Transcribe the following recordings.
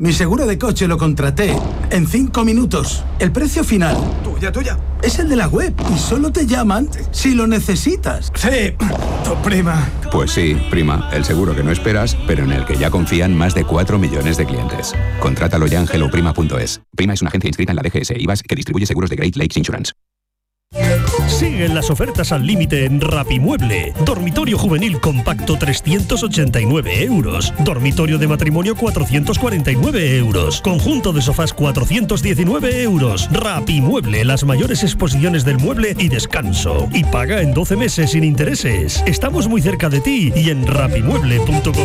Mi seguro de coche lo contraté en 5 minutos. El precio final... Tuya. Es el de la web y solo te llaman si lo necesitas. Sí, tu prima. Pues sí, prima, el seguro que no esperas, pero en el que ya confían más de 4 millones de clientes. Contrátalo ya en helloprima.es. Prima es una agencia inscrita en la DGS IVAS que distribuye seguros de Great Lakes Insurance. Siguen las ofertas al límite en Rapimueble. Dormitorio juvenil compacto 389 euros. Dormitorio de matrimonio 449 euros. Conjunto de sofás 419 euros. Rapimueble, las mayores exposiciones del mueble y descanso. Y paga en 12 meses sin intereses. Estamos muy cerca de ti y en rapimueble.com.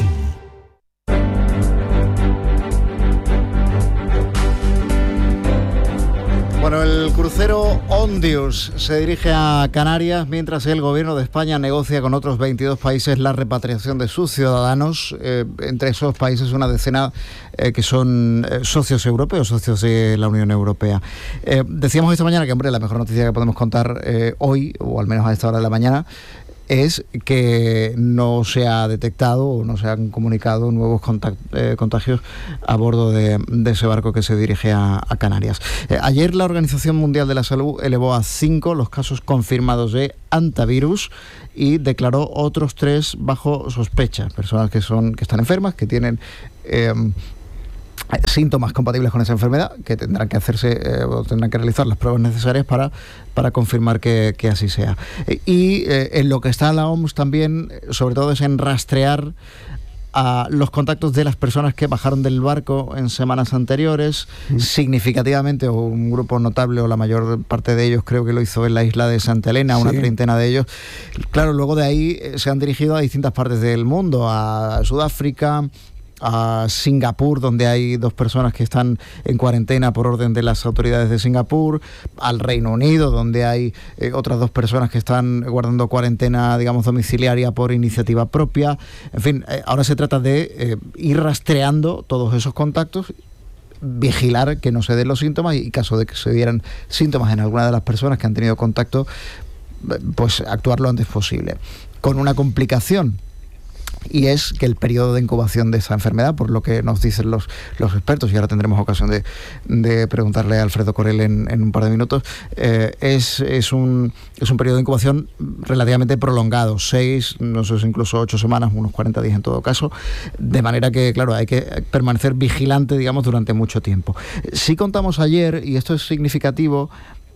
Bueno, el crucero Ondius se dirige a Canarias mientras el gobierno de España negocia con otros 22 países la repatriación de sus ciudadanos. Entre esos países una decena que son socios europeos, socios de la Unión Europea. Decíamos esta mañana que, hombre, la mejor noticia que podemos contar hoy, o al menos a esta hora de la mañana, es que no se ha detectado o no se han comunicado nuevos contagios a bordo de ese barco que se dirige a Canarias. Ayer la Organización Mundial de la Salud elevó a 5 los casos confirmados de hantavirus y declaró otros 3 bajo sospecha. Personas que están enfermas, que tienen síntomas compatibles con esa enfermedad, que tendrán que hacerse o tendrán que realizar las pruebas necesarias para confirmar que así sea. Y en lo que está la OMS también, sobre todo, es en rastrear a los contactos de las personas que bajaron del barco en semanas anteriores, significativamente, o un grupo notable, o la mayor parte de ellos creo que lo hizo en la isla de Santa Elena, una treintena de ellos. Claro, luego de ahí se han dirigido a distintas partes del mundo, a Sudáfrica, a Singapur, donde hay 2 personas que están en cuarentena por orden de las autoridades de Singapur, al Reino Unido, donde hay otras 2 personas que están guardando cuarentena, digamos, domiciliaria por iniciativa propia. En fin, ahora se trata de ir rastreando todos esos contactos, vigilar que no se den los síntomas y, caso de que se dieran síntomas en alguna de las personas que han tenido contacto, pues actuar lo antes posible. Con una complicación, y es que el periodo de incubación de esa enfermedad, por lo que nos dicen los expertos, y ahora tendremos ocasión de preguntarle a Alfredo Corel en un par de minutos, es un periodo de incubación relativamente prolongado, 6, no sé si incluso 8 semanas, unos 40 días en todo caso, de manera que, claro, hay que permanecer vigilante, digamos, durante mucho tiempo. Sí contamos ayer, y esto es significativo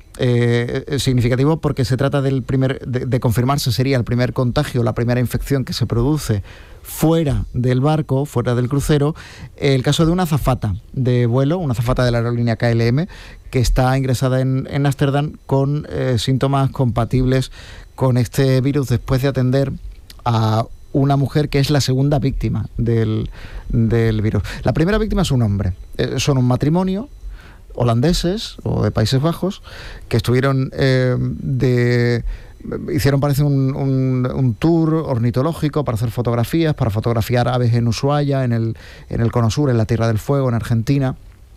porque se trata de confirmarse, sería el primer contagio, la primera infección que se produce fuera del barco, fuera del crucero, el caso de una azafata de vuelo, una azafata de la aerolínea KLM, que está ingresada en Ámsterdam con síntomas compatibles con este virus, después de atender a una mujer que es la segunda víctima del virus. La primera víctima es un hombre, son un matrimonio holandeses o de Países Bajos que estuvieron hicieron, parece, un tour ornitológico para hacer fotografías, para fotografiar aves en Ushuaia, en el Cono Sur, en la Tierra del Fuego, en Argentina,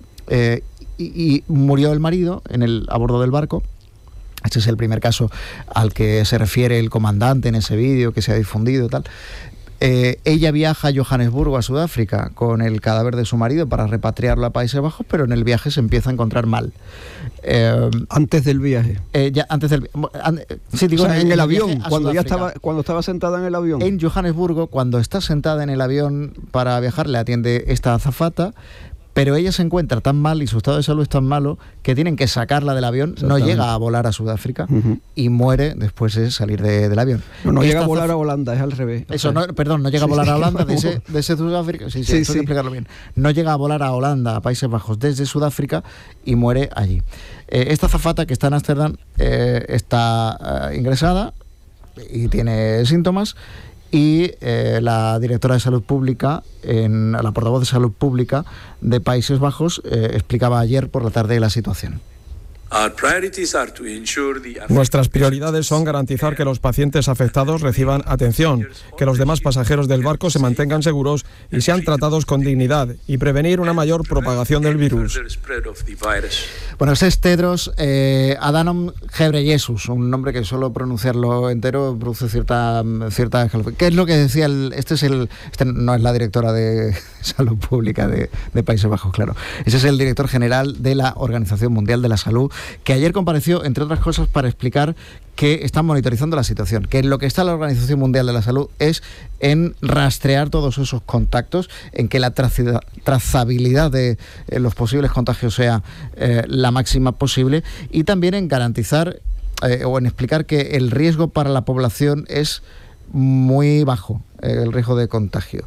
y murió el marido a bordo del barco. Este es el primer caso al que se refiere el comandante en ese vídeo que se ha difundido, tal. Ella viaja a Johannesburgo, a Sudáfrica, con el cadáver de su marido para repatriarlo a Países Bajos, pero en el viaje se empieza a encontrar mal. Antes del viaje. Sí, digo, o sea, en el avión, cuando estaba sentada en el avión. En Johannesburgo, cuando está sentada en el avión para viajar, le atiende esta azafata, pero ella se encuentra tan mal y su estado de salud es tan malo que tienen que sacarla del avión. No llega a volar a Sudáfrica y muere después de salir del avión. No llega a volar a Holanda, es al revés. Eso, no llega a volar a Holanda desde Sudáfrica. Sí, hay que explicarlo bien. No llega a volar a Holanda, a Países Bajos, desde Sudáfrica y muere allí. Esta azafata que está en Ámsterdam está ingresada y tiene síntomas. Y la directora de Salud Pública, la portavoz de Salud Pública de Países Bajos, explicaba ayer por la tarde la situación. Nuestras prioridades son garantizar que los pacientes afectados reciban atención, que los demás pasajeros del barco se mantengan seguros y sean tratados con dignidad y prevenir una mayor propagación del virus. Bueno, ese es Tedros Adhanom Ghebreyesus, un nombre que solo pronunciarlo entero produce cierta escalofrío. ¿Qué es lo que decía este no es la directora de Salud Pública de Países Bajos, claro. Ese es el director general de la Organización Mundial de la Salud, que ayer compareció, entre otras cosas, para explicar que están monitorizando la situación, que en lo que está la Organización Mundial de la Salud es en rastrear todos esos contactos, en que la trazabilidad de los posibles contagios sea la máxima posible, y también en garantizar o en explicar que el riesgo para la población es muy bajo, el riesgo de contagio.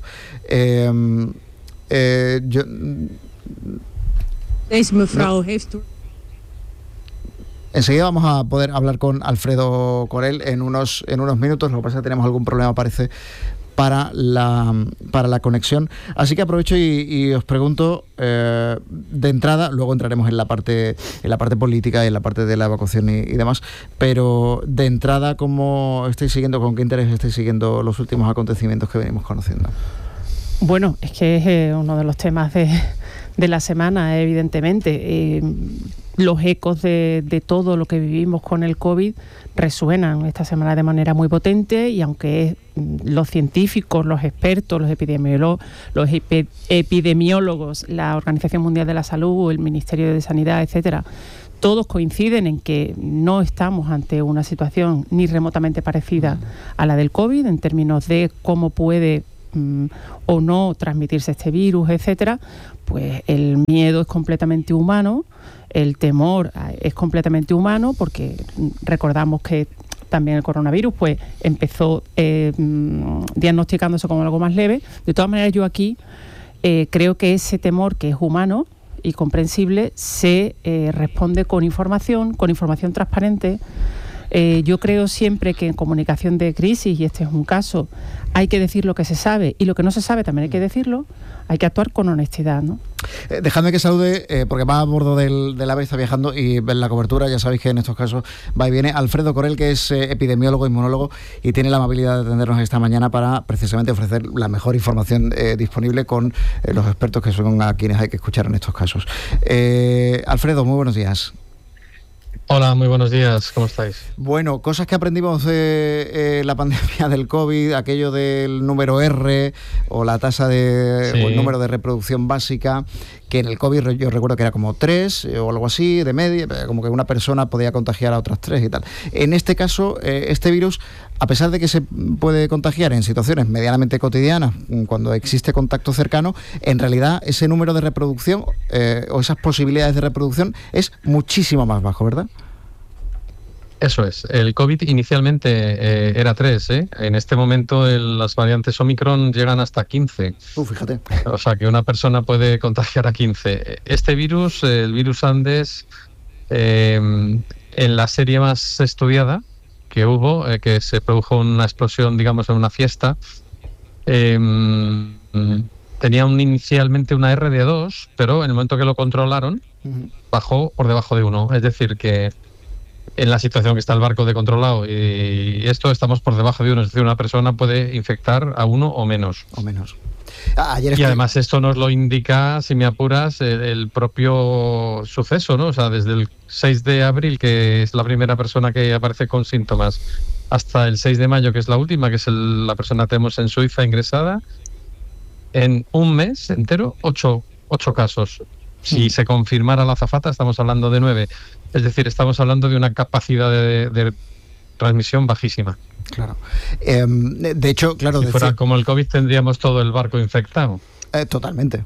Enseguida vamos a poder hablar con Alfredo Corel en unos minutos. Lo que pasa es que tenemos algún problema, parece, para la conexión. Así que aprovecho y os pregunto de entrada, luego entraremos en la parte política y en la parte de la evacuación y demás, pero de entrada, ¿cómo estáis siguiendo, con qué interés estáis siguiendo los últimos acontecimientos que venimos conociendo? Bueno, es que es uno de los temas de la semana, evidentemente. Los ecos de todo lo que vivimos con el COVID resuenan esta semana de manera muy potente, y aunque los científicos, los expertos, los epidemiólogos, la Organización Mundial de la Salud, el Ministerio de Sanidad, etcétera, todos coinciden en que no estamos ante una situación ni remotamente parecida a la del COVID en términos de cómo puede o no transmitirse este virus, etcétera, pues el miedo es completamente humano, el temor es completamente humano, porque recordamos que también el coronavirus pues empezó diagnosticándose como algo más leve. De todas maneras, yo aquí creo que ese temor, que es humano y comprensible, se responde con información transparente. Yo creo siempre que en comunicación de crisis, y este es un caso, hay que decir lo que se sabe, y lo que no se sabe también hay que decirlo. Hay que actuar con honestidad, ¿no? Dejadme que salude, porque va a bordo del AVE, está viajando, y en la cobertura, ya sabéis que en estos casos va y viene, Alfredo Corel, que es epidemiólogo, inmunólogo, y tiene la amabilidad de atendernos esta mañana para precisamente ofrecer la mejor información disponible con los expertos, que son a quienes hay que escuchar en estos casos. Alfredo, muy buenos días. Hola, muy buenos días, ¿cómo estáis? Bueno, cosas que aprendimos de la pandemia del COVID, aquello del número R o la tasa o el número de reproducción básica, que en el COVID yo recuerdo que era como 3 o algo así, de media, como que una persona podía contagiar a otras 3 y tal. En este caso, este virus, a pesar de que se puede contagiar en situaciones medianamente cotidianas, cuando existe contacto cercano, en realidad ese número de reproducción o esas posibilidades de reproducción es muchísimo más bajo, ¿verdad? Eso es. El COVID inicialmente era 3, ¿eh? En este momento las variantes Omicron llegan hasta 15. Fíjate. O sea que una persona puede contagiar a 15. Este virus, el virus Andes, en la serie más estudiada que hubo, que se produjo una explosión, digamos, en una fiesta, tenía inicialmente una R de 2, pero en el momento que lo controlaron, bajó por debajo de 1. Es decir, que en la situación que está el barco de controlado y esto, estamos por debajo de 1, es decir, una persona puede infectar a 1 o menos. Y además esto nos lo indica, si me apuras, el propio suceso, ¿no? O sea, desde el 6 de abril, que es la primera persona que aparece con síntomas, hasta el 6 de mayo, que es la última, que es la persona que tenemos en Suiza ingresada, en un mes entero, 8 casos. Si se confirmara la azafata, estamos hablando de 9. Es decir, estamos hablando de una capacidad de transmisión bajísima. Claro. De hecho, claro... Si fuera como el COVID, tendríamos todo el barco infectado. Totalmente.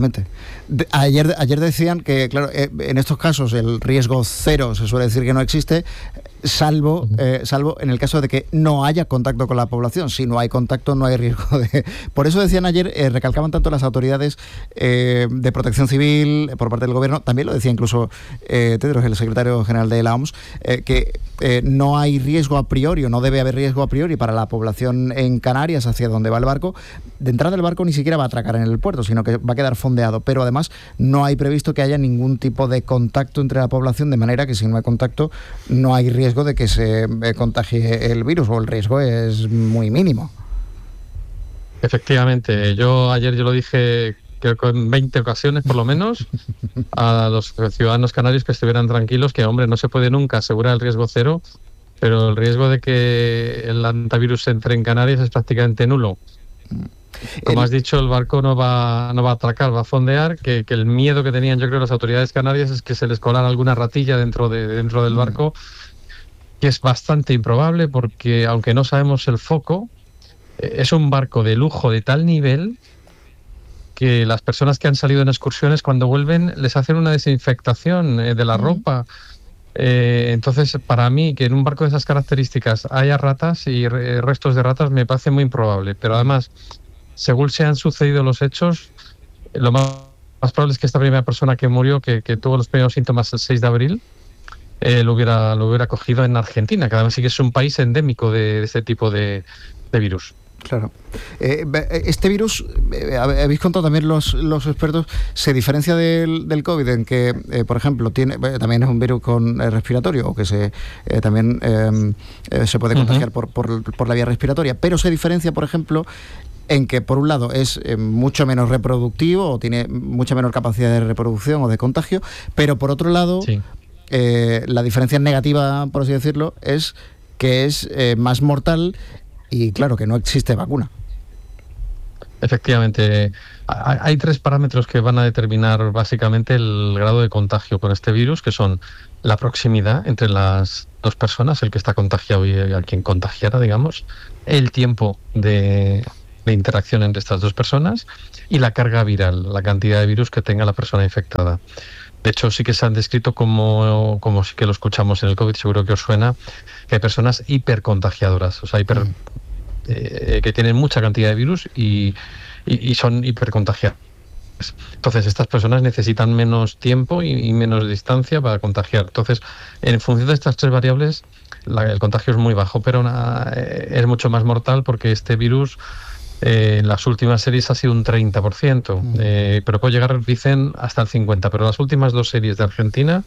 Ayer decían que, claro, en estos casos el riesgo cero se suele decir que no existe, salvo en el caso de que no haya contacto con la población. Si no hay contacto, no hay riesgo de... Por eso decían ayer, recalcaban tanto las autoridades de protección civil por parte del gobierno, también lo decía incluso Tedros, el secretario general de la OMS, que no hay riesgo a priori, o no debe haber riesgo a priori para la población en Canarias hacia donde va el barco. De entrada, el barco ni siquiera va a atracar en el puerto, sino que va a quedar quedar fondeado, pero además no hay previsto que haya ningún tipo de contacto entre la población, de manera que si no hay contacto no hay riesgo de que se contagie el virus, o el riesgo es muy mínimo. Efectivamente, ayer lo dije, creo que en 20 ocasiones por lo menos, a los ciudadanos canarios que estuvieran tranquilos, que hombre, no se puede nunca asegurar el riesgo cero, pero el riesgo de que el hantavirus entre en Canarias es prácticamente nulo. Como has dicho, el barco no va a atracar, va a fondear, que el miedo que tenían, yo creo, las autoridades canarias es que se les colara alguna ratilla dentro del barco, que es bastante improbable porque, aunque no sabemos el foco, es un barco de lujo de tal nivel que las personas que han salido en excursiones, cuando vuelven, les hacen una desinfectación de la ropa. Entonces, para mí, que en un barco de esas características haya ratas y restos de ratas, me parece muy improbable. Pero además, según se han sucedido los hechos, lo más probable es que esta primera persona que murió, que tuvo los primeros síntomas el 6 de abril, lo hubiera cogido en Argentina, que además sí que es un país endémico de este tipo de virus. Claro. Este virus, habéis contado también los expertos, se diferencia del COVID en que, por ejemplo, también es un virus respiratorio, o que también se puede contagiar por la vía respiratoria, pero se diferencia, por ejemplo, en que, por un lado, es mucho menos reproductivo, o tiene mucha menor capacidad de reproducción o de contagio, pero por otro lado, sí, la diferencia negativa, por así decirlo, es que es más mortal. Y claro, que no existe vacuna. Efectivamente, hay 3 parámetros que van a determinar básicamente el grado de contagio con este virus, que son la proximidad entre las 2 personas, el que está contagiado y a quien contagiara, digamos, el tiempo de interacción entre estas 2 personas y la carga viral, la cantidad de virus que tenga la persona infectada. De hecho, sí que se han descrito como sí que lo escuchamos en el COVID, seguro que os suena, que hay personas hipercontagiadoras, o sea, que tienen mucha cantidad de virus y son hipercontagiadas. Entonces, estas personas necesitan menos tiempo y menos distancia para contagiar. Entonces, en función de estas 3 variables, el contagio es muy bajo, pero es mucho más mortal porque este virus en las últimas series ha sido un 30%, pero puede llegar, dicen, hasta el 50%. Pero las últimas 2 series de Argentina,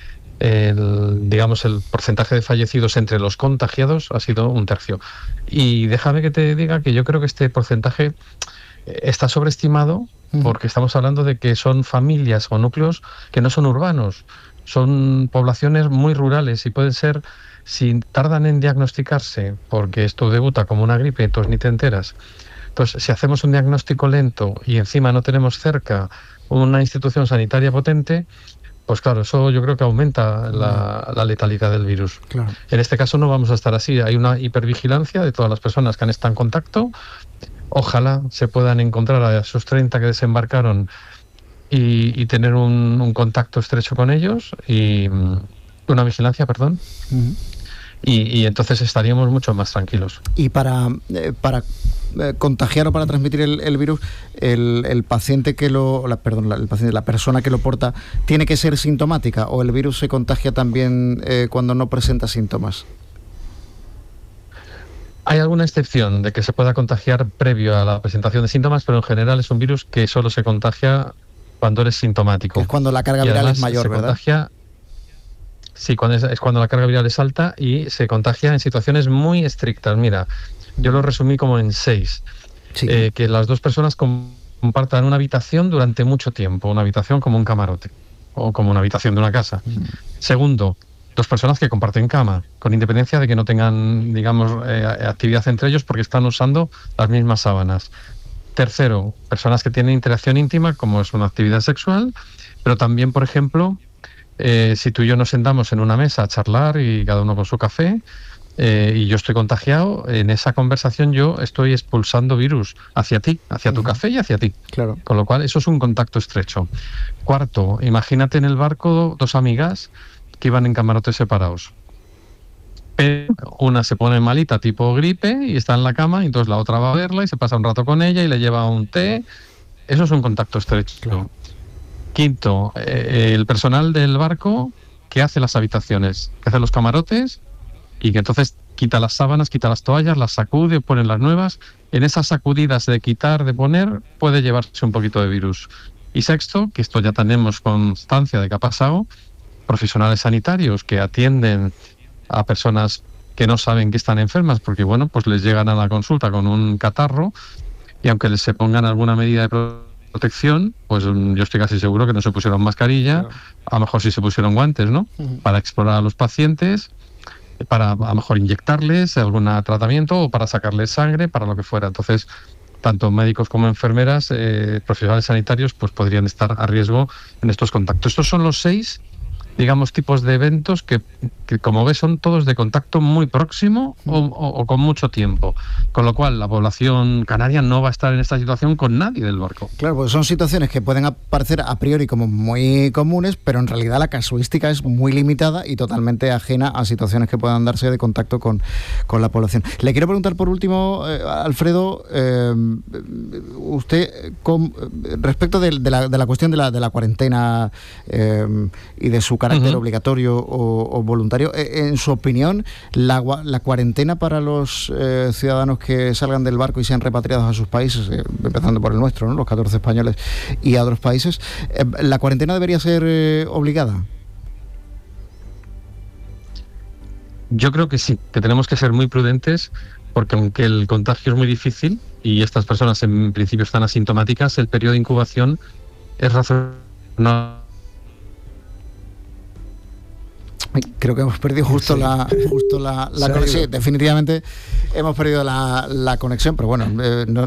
el porcentaje de fallecidos entre los contagiados ha sido 1/3. Y déjame que te diga que yo creo que este porcentaje está sobreestimado, porque estamos hablando de que son familias o núcleos que no son urbanos, son poblaciones muy rurales y pueden ser, si tardan en diagnosticarse, porque esto debuta como una gripe, entonces ni te enteras. Entonces, si hacemos un diagnóstico lento y encima no tenemos cerca una institución sanitaria potente, pues claro, eso yo creo que aumenta la letalidad del virus. Claro. En este caso no vamos a estar así. Hay una hipervigilancia de todas las personas que han estado en contacto. Ojalá se puedan encontrar a esos 30 que desembarcaron y tener un contacto estrecho con ellos y una vigilancia, perdón. Y entonces estaríamos mucho más tranquilos. Y para contagiar o para transmitir el virus, el paciente la persona que lo porta, ¿tiene que ser sintomática o el virus se contagia también cuando no presenta síntomas? Hay alguna excepción de que se pueda contagiar previo a la presentación de síntomas, pero en general es un virus que solo se contagia cuando eres sintomático. Es cuando la carga viral es mayor, ¿verdad? Contagia, sí, es cuando la carga viral es alta y se contagia en situaciones muy estrictas. Mira, yo lo resumí como en 6. Sí. Que las 2 personas compartan una habitación durante mucho tiempo, una habitación como un camarote o como una habitación de una casa. Segundo, 2 personas que comparten cama, con independencia de que no tengan, digamos, actividad entre ellos porque están usando las mismas sábanas. Tercero, personas que tienen interacción íntima, como es una actividad sexual, pero también, por ejemplo, si tú y yo nos sentamos en una mesa a charlar y cada uno con su café, y yo estoy contagiado, en esa conversación yo estoy expulsando virus hacia ti, hacia tu café y hacia ti. Claro. Con lo cual, eso es un contacto estrecho. Cuarto, imagínate en el barco 2 amigas que iban en camarotes separados. Pero una se pone malita tipo gripe y está en la cama, y entonces la otra va a verla y se pasa un rato con ella y le lleva un té. Eso es un contacto estrecho. Claro. Quinto, el personal del barco que hace las habitaciones, que hace los camarotes y que entonces quita las sábanas, quita las toallas, las sacude, pone las nuevas. En esas sacudidas de quitar, de poner, puede llevarse un poquito de virus. Y sexto, que esto ya tenemos constancia de que ha pasado, profesionales sanitarios que atienden a personas que no saben que están enfermas, porque bueno, pues les llegan a la consulta con un catarro y aunque les se pongan alguna medida de protección, pues yo estoy casi seguro que no se pusieron mascarilla, claro. A lo mejor sí se pusieron guantes, ¿no? Para explorar a los pacientes, para a lo mejor inyectarles algún tratamiento o para sacarles sangre, para lo que fuera. Entonces, tanto médicos como enfermeras, profesionales sanitarios, pues podrían estar a riesgo en estos contactos. Estos son los 6, digamos, tipos de eventos que como ves son todos de contacto muy próximo o con mucho tiempo, con lo cual la población canaria no va a estar en esta situación con nadie del barco. Claro, pues son situaciones que pueden parecer a priori como muy comunes, pero en realidad la casuística es muy limitada y totalmente ajena a situaciones que puedan darse de contacto con la población. Le quiero preguntar por último, Alfredo, usted respecto de la cuestión de la cuarentena y de su carácter obligatorio o voluntario, en su opinión, la cuarentena para los ciudadanos que salgan del barco y sean repatriados a sus países, empezando por el nuestro, ¿no? Los 14 españoles y a otros países, ¿la cuarentena debería ser obligada? Yo creo que sí, que tenemos que ser muy prudentes, porque aunque el contagio es muy difícil y estas personas en principio están asintomáticas, el periodo de incubación es razonable. Creo que hemos perdido justo la conexión. Sí, definitivamente hemos perdido la conexión, pero bueno,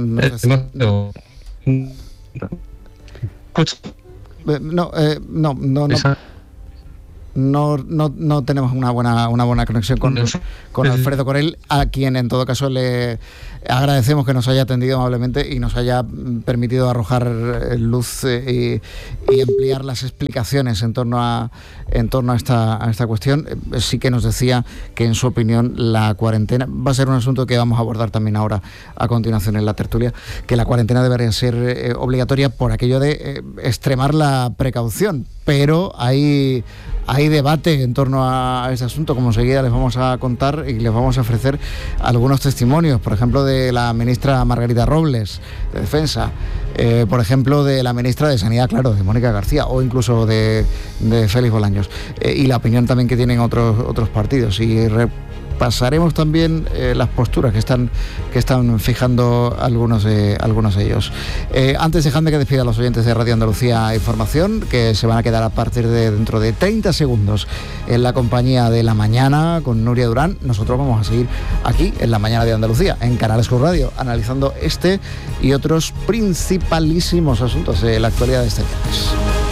no tenemos una buena conexión con Alfredo Corell, a quien en todo caso le agradecemos que nos haya atendido amablemente y nos haya permitido arrojar luz y ampliar las explicaciones en torno a esta cuestión. Sí que nos decía que en su opinión la cuarentena va a ser un asunto que vamos a abordar también ahora a continuación en la tertulia, que la cuarentena debería ser obligatoria por aquello de extremar la precaución, pero hay debate en torno a ese asunto, como enseguida les vamos a contar y les vamos a ofrecer algunos testimonios, por ejemplo de la ministra Margarita Robles de Defensa, por ejemplo de la ministra de Sanidad, claro, de Mónica García, o incluso de Félix Bolaños, y la opinión también que tienen otros partidos, y pasaremos también las posturas que están fijando algunos de ellos. Antes, dejadme que despida a los oyentes de Radio Andalucía Información, que se van a quedar a partir de dentro de 30 segundos en la compañía de La Mañana con Nuria Durán. Nosotros vamos a seguir aquí en La Mañana de Andalucía, en Canal Sur Radio, analizando este y otros principalísimos asuntos de la actualidad de este viernes.